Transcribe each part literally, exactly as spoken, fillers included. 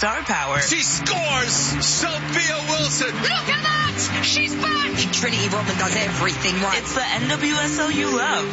star power. She scores! Sophia Wilson! Look at that! She's back! Trinity Rodman does everything right. It's the N W S L you love.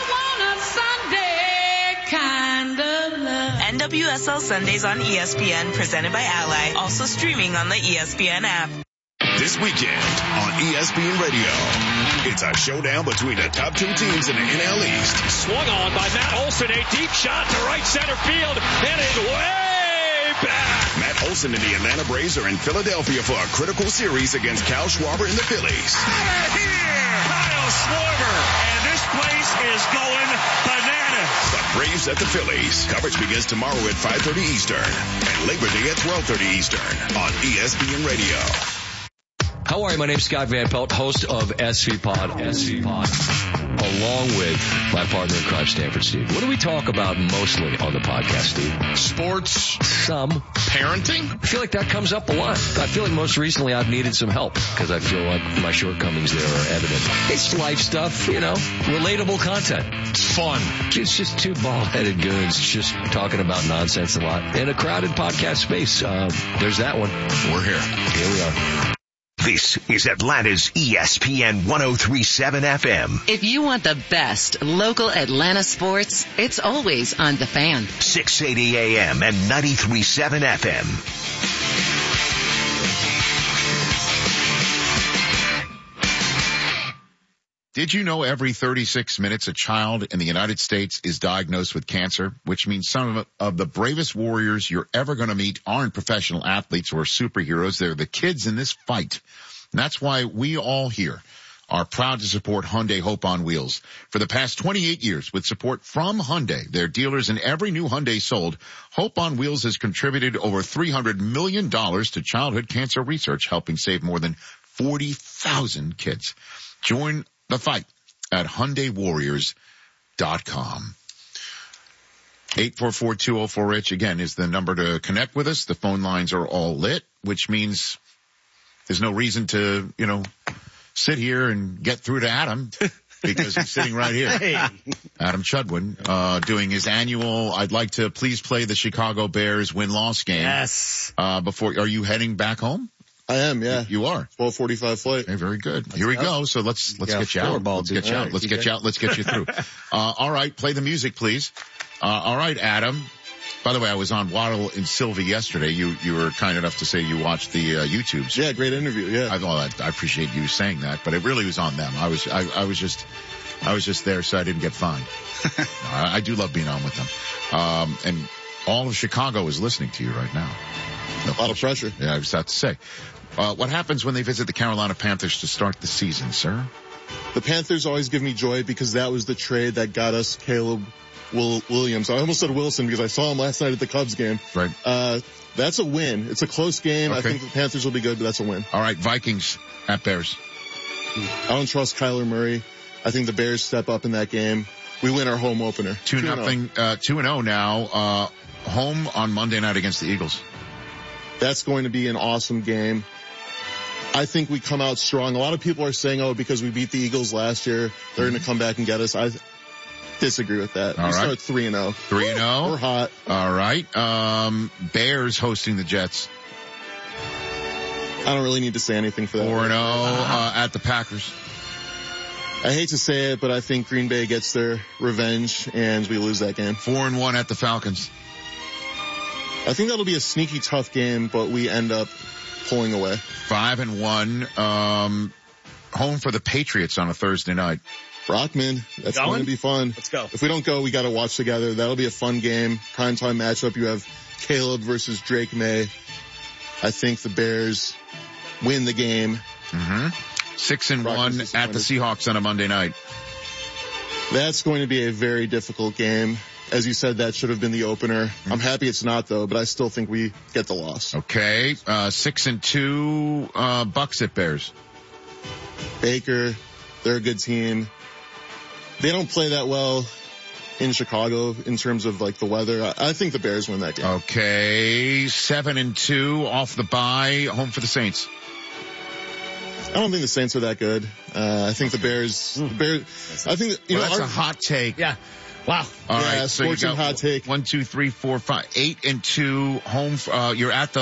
I want a Sunday kind of love. N W S L Sundays on E S P N, presented by Ally. Also streaming on the E S P N app. This weekend on E S P N Radio, it's a showdown between the top two teams in the N L East. Swung on by Matt Olson, a deep shot to right center field, headed way back. Matt Olson and the Atlanta Braves are in Philadelphia for a critical series against Kyle Schwarber and the Phillies. Out of here, Kyle Schwarber, and this place is going bananas. The Braves at the Phillies. Coverage begins tomorrow at five thirty Eastern and Labor Day at twelve thirty Eastern on E S P N Radio. How are you? My name's Scott Van Pelt, host of S V Pod, S V Pod, along with my partner in crime, Stanford Steve. What do we talk about mostly on the podcast, Steve? Sports. Some. Parenting. I feel like that comes up a lot. I feel like most recently I've needed some help because I feel like my shortcomings there are evident. It's life stuff, you know, relatable content. It's fun. It's just two bald-headed goons just talking about nonsense a lot in a crowded podcast space. Uh, there's that one. We're here. Here we are. This is Atlanta's E S P N one oh three point seven F M. If you want the best local Atlanta sports, it's always on The Fan. six eighty A M and ninety-three point seven F M. Did you know every thirty-six minutes a child in the United States is diagnosed with cancer, which means some of the bravest warriors you're ever going to meet aren't professional athletes or superheroes. They're the kids in this fight. And that's why we all here are proud to support Hyundai Hope on Wheels. For the past twenty-eight years, with support from Hyundai, their dealers, and every new Hyundai sold, Hope on Wheels has contributed over three hundred million dollars to childhood cancer research, helping save more than forty thousand kids. Join the fight at Hyundai Warriors dot com. eight four four, two oh four, Rich, again, is the number to connect with us. The phone lines are all lit, which means there's no reason to, you know, sit here and get through to Adam because he's sitting right here. Hey. Adam Chudwin, uh, doing his annual, I'd like to please play the Chicago Bears win-loss game. Yes. Uh, before, are you heading back home? I am, yeah. You are. twelve forty-five flight. Hey, very good. Let's Here we go. go. So let's, let's Yeah, get you out. floorball, Let's dude. get you All out. right, Let's D J. get you out. Let's get you through. Uh, all right. Play the music, please. Uh, all right, Adam. By the way, I was on Waddle and Sylvie yesterday. You, you were kind enough to say you watched the, uh, YouTubes. Yeah, great interview. Yeah. I, well, I, I appreciate you saying that, but it really was on them. I was, I, I was just, I was just there so I didn't get fined. No, I, I do love being on with them. Um, and all of Chicago is listening to you right now. A lot of pressure. Yeah, I was about to say. Uh, what happens when they visit the Carolina Panthers to start the season, sir? The Panthers always give me joy because that was the trade that got us Caleb Will- Williams. I almost said Wilson because I saw him last night at the Cubs game. Right. Uh, that's a win. It's a close game. Okay. I think the Panthers will be good, but that's a win. All right, Vikings at Bears. I don't trust Kyler Murray. I think the Bears step up in that game. We win our home opener. Two nothing, uh, two and oh now, uh, home on Monday night against the Eagles. That's going to be an awesome game. I think we come out strong. A lot of people are saying, oh, because we beat the Eagles last year, they're going to come back and get us. I disagree with that. All we right. start three and oh. three and oh. We're hot. All right. Um, Bears hosting the Jets. I don't really need to say anything for that. four and oh, uh, at the Packers. I hate to say it, but I think Green Bay gets their revenge and we lose that game. four and one at the Falcons. I think that'll be a sneaky tough game, but we end up pulling away. five and one, um, home for the Patriots on a Thursday night. Brockman, that's Going? going to be fun. Let's go. If we don't go, we got to watch together. That'll be a fun game. Primetime matchup. You have Caleb versus Drake May. I think the Bears win the game. Mm-hmm. Six and Brockman's one at the Seahawks on a Monday night. That's going to be a very difficult game. As you said, that should have been the opener. Mm-hmm. I'm happy it's not though, but I still think we get the loss. Okay. Uh, six and two, uh, Bucks at Bears. Baker, they're a good team. They don't play that well in Chicago in terms of like the weather. I, I think the Bears win that game. Okay. Seven and two off the bye, home for the Saints. I don't think the Saints are that good. Uh, I think the Bears, the Bears, I think, you well, know, that's our, a hot take. Yeah. Wow. All yeah, right. So you scorching got hot take. one, two, three, four, five, eight and two home. Uh, you're at the